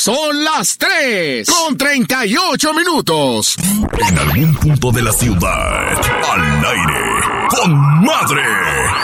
Son las 3:38. En algún punto de la ciudad, al aire, con Madre.